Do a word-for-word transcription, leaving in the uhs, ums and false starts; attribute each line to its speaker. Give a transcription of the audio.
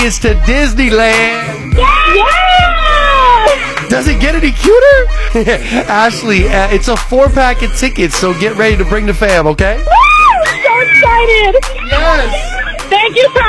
Speaker 1: is to Disneyland.
Speaker 2: Yeah!
Speaker 1: Does it get any cuter? Ashley, uh, it's a four-pack of tickets, so get ready to bring the fam, okay?
Speaker 2: Woo! So excited!
Speaker 1: Yes!
Speaker 2: Thank you, Ty.